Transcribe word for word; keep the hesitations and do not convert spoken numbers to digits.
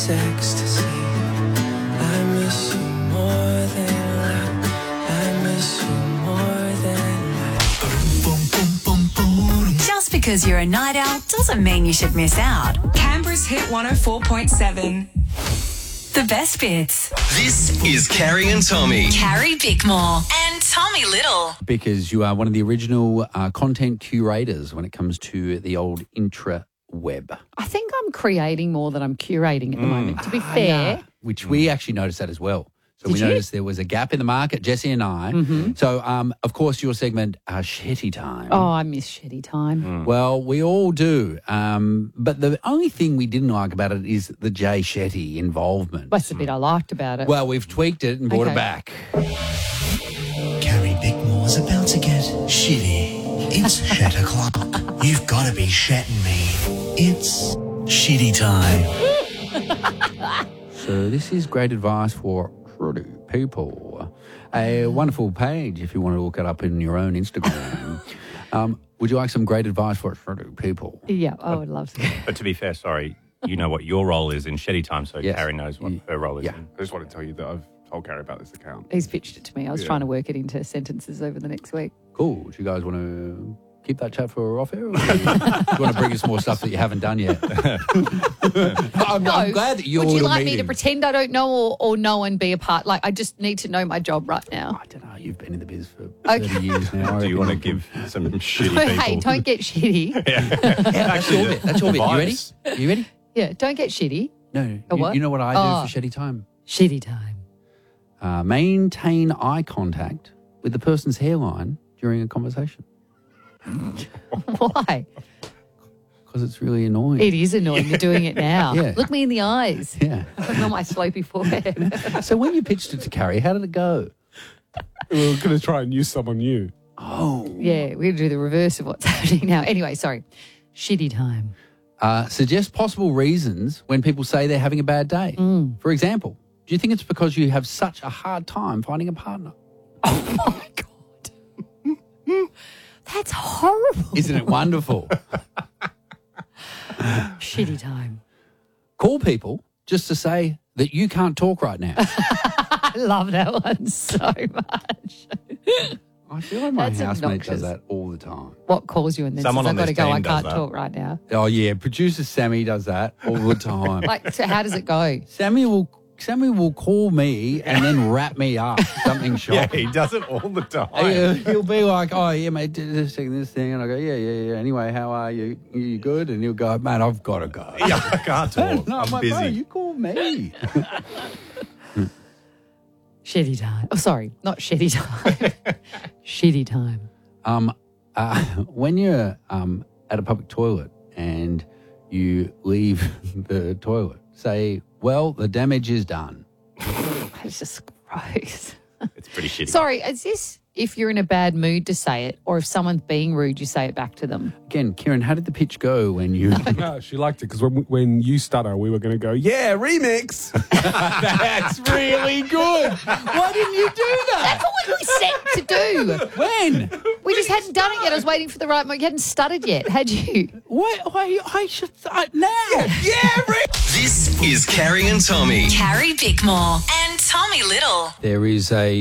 ecstasy. I miss you more than life. I miss you more than life. Boom, boom, boom, boom, boom. Just because you're a night owl doesn't mean you should miss out. Canberra's Hit one oh four point seven. The best bits. This is Carrie and Tommy. Carrie Bickmore and Tommy Little. Because you are one of the original uh, content curators when it comes to the old intra-web. I think I'm creating more than I'm curating at the moment, to be fair. Which we actually noticed that as well. So Did we you? noticed there was a gap in the market, Jesse and I. Mm-hmm. So, um, of course, your segment, uh, Shetty Time. Oh, I miss Shetty Time. Well, we all do. Um, but the only thing we didn't like about it is the Jay Shetty involvement. That's the bit I liked about it. Well, we've tweaked it and brought Okay. it back. Carrie Bickmore's about to get shitty. It's shat o'clock. You've got to be shatting me. It's shitty time. So this is great advice for pretty people. A wonderful page if you want to look it up in your own Instagram. um, would you like some great advice for pretty people? yeah, I would love to. But to be fair, sorry, you know what your role is in Shetty Time, so Yes. Carrie knows what Y- her role is yeah. in. I just want to tell you that I've told Carrie about this account. He's pitched it to me. I was Yeah. trying to work it into sentences over the next week. Cool. Do you guys want to keep that chat for off air? Or do you want to bring us more stuff that you haven't done yet? I'm, No. I'm glad that you're Would you little like me to meeting. pretend I don't know or, or know and be a part? Like, I just need to know my job right now. I don't know. You've been in the biz for Okay. thirty years now. I Do you reckon want to you give some shitty people? Hey, don't get shitty. can- That's your bit. That's your bit. You ready? Advice. You ready? Yeah, don't get shitty. No. A You, what? you know what I do Oh. for Shetty Time? Shitty time. Uh, maintain eye contact with the person's hairline during a conversation Why? because it's really annoying. It is annoying. You're doing it now. Yeah. Look me in the eyes. Yeah. Look on my slopey forehead. So when you pitched it to Carrie, how did it go? We were going to try and use someone new. Oh. yeah, we're going to do the reverse of what's happening now. Anyway, sorry. Shitty time. Uh, suggest possible reasons when people say they're having a bad day. Mm. For example, do you think it's because you have such a hard time finding a partner? Oh, my God. That's horrible. Isn't it wonderful? Shitty time. Call people just to say that you can't talk right now. I love that one so much. I feel like my That's housemate obnoxious. does that all the time. What calls you and then Someone says, on I've got to this go, team I does can't that. talk right now. Oh, yeah. Producer Sammy does that all the time. Like, so how does it go? Sammy will Sammy will call me and then wrap me up something Yeah, shocking. he does it all the time. He'll, he'll be like, oh, yeah, mate, do this thing, this thing. And I go, yeah, yeah, yeah. Anyway, how are you? You good? And he'll go, man, I've got to go. Yeah, I can't talk. No, I'm my busy. bro, you call me. Shitty time. Oh, sorry, not shitty time. Shitty time. um, uh, when you're um, at a public toilet and you leave the toilet, say, well, the damage is done. That's just gross. It's pretty shitty. Sorry, is this if you're in a bad mood to say it, or if someone's being rude, you say it back to them? Again, Kieran, how did the pitch go when you... No, she liked it because when, when you stutter, we were going to go, yeah, remix. That's really good. Why didn't you do that? That's what we set to do. When? We just hadn't done it yet. I was waiting for the right moment. You hadn't stuttered yet, had you? Why? Why? I should... I, now. This is Carrie and Tommy. Carrie Bickmore and Tommy Little. There is a